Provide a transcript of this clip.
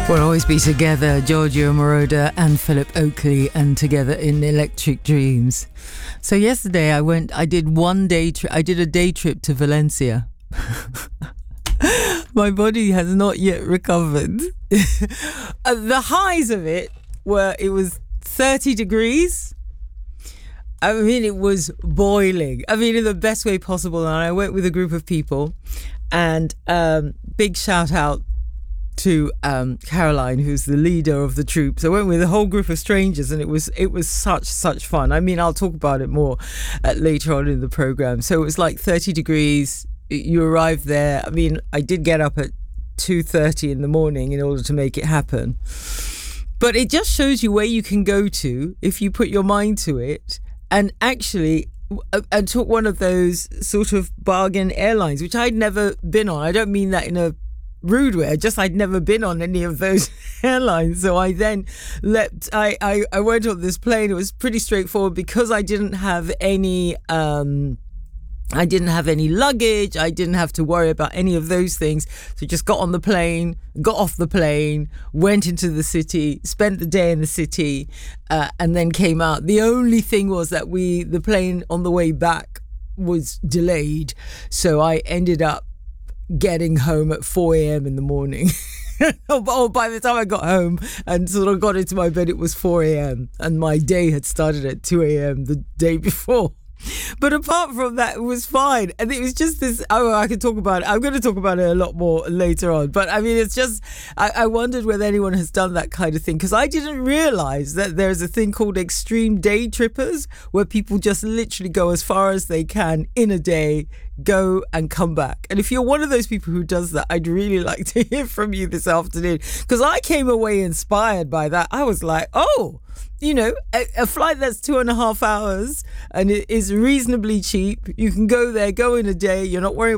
We'll always be together, Giorgio Moroder and Philip Oakley, and together in Electric Dreams. So yesterday I did a day trip to Valencia. My body has not yet recovered. The highs of it was 30 degrees. I mean, it was boiling. I mean, in the best way possible. And I went with a group of people, and big shout out to Caroline, who's the leader of the troops. I went with a whole group of strangers, and it was such fun. I mean, I'll talk about it more later on in the program. So it was like 30 degrees. You arrived there. I mean, I did get up at 2:30 in the morning in order to make it happen. But it just shows you where you can go to if you put your mind to it, and actually and took one of those sort of bargain airlines, which I'd never been on. I don't mean that in a rude way, I'd never been on any of those airlines. So I then I went on this plane. It was pretty straightforward because I didn't have any luggage. I didn't have to worry about any of those things. So just got off the plane, went into the city, spent the day in the city, and then came out. The only thing was that the plane on the way back was delayed. So I ended up getting home at 4 a.m. in the morning. By the time I got home and sort of got into my bed, it was 4 a.m. and my day had started at 2 a.m. the day before. But apart from that, it was fine. And it was just this, I could talk about it. I'm going to talk about it a lot more later on. But I mean, it's just, I wondered whether anyone has done that kind of thing, because I didn't realize that there's a thing called extreme day trippers, where people just literally go as far as they can in a day, go and come back. And if you're one of those people who does that, I'd really like to hear from you this afternoon, because I came away inspired by that. I was like, oh, a flight that's 2.5 hours and it is reasonably cheap. You can go there, go in a day. You're not worrying